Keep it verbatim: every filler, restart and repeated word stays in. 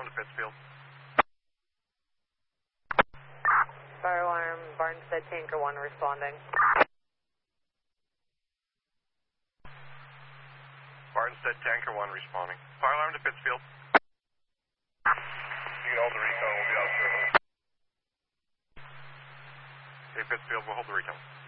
alarm to Pittsfield. Fire alarm, Barnstead Tanker one responding. Barnstead Tanker one responding. Fire alarm to Pittsfield. You can hold the recon, we'll be out shortly. Hey, Pittsfield, we'll hold the recon.